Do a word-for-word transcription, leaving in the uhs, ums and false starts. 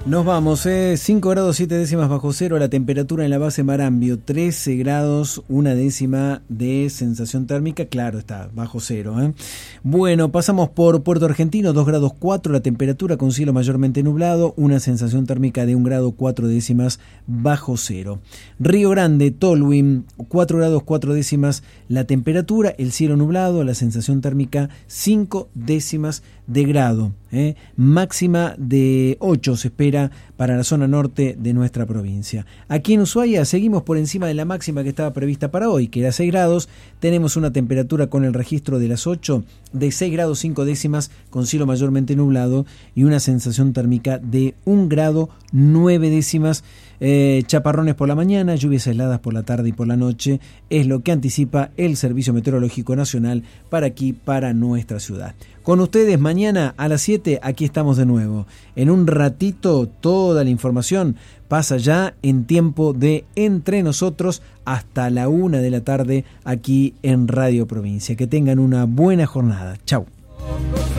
Nos vamos, eh. cinco grados siete décimas bajo cero la temperatura en la base Marambio, trece grados una décima de sensación térmica, claro está, bajo cero. Eh. Bueno, pasamos por Puerto Argentino, dos grados cuatro la temperatura con cielo mayormente nublado, una sensación térmica de un grado cuatro décimas bajo cero. Río Grande, Tolwyn, cuatro grados cuatro décimas la temperatura, el cielo nublado, la sensación térmica cinco décimas de grado. Eh. Máxima de ocho se espera para la zona norte de nuestra provincia. Aquí en Ushuaia seguimos por encima de la máxima que estaba prevista para hoy, que era seis grados. Tenemos una temperatura con el registro de las ocho de seis grados cinco décimas con cielo mayormente nublado y una sensación térmica de un grado nueve décimas. Eh, chaparrones por la mañana, lluvias aisladas por la tarde y por la noche, es lo que anticipa el Servicio Meteorológico Nacional para aquí, para nuestra ciudad. Con ustedes mañana a las siete, aquí estamos de nuevo. En un ratito toda la información pasa ya en tiempo de Entre Nosotros hasta la una de la tarde aquí en Radio Provincia. Que tengan una buena jornada. Chau.